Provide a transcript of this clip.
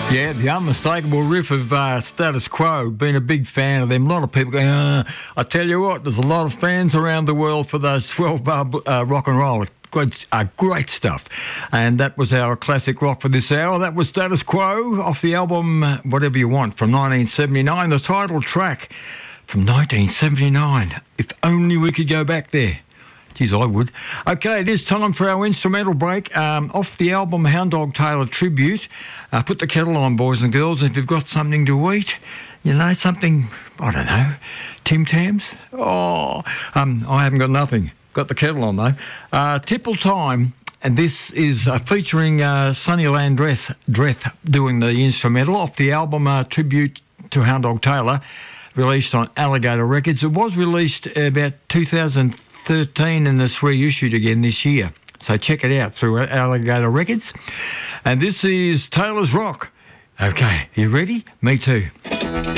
Yeah, the unmistakable riff of Status Quo. Been a big fan of them. A lot of people going, I tell you what, there's a lot of fans around the world for those 12-bar rock and roll. Great stuff. And that was our classic rock for this hour. That was Status Quo off the album Whatever You Want from 1979, the title track from 1979. If only we could go back there. Geez, I would. Okay, it is time for our instrumental break. Off the album Hound Dog Taylor Tribute. Put the kettle on, boys and girls. If you've got something to eat, you know, something, I don't know, Tim Tams? Oh, I haven't got nothing. Got the kettle on, though. Tipple Time, and this is featuring Sonny Landreth doing the instrumental off the album Tribute to Hound Dog Taylor, released on Alligator Records. It was released about 2013 and it's reissued again this year. So check it out through Alligator Records. And this is Taylor's Rock. Okay, you ready? Me too.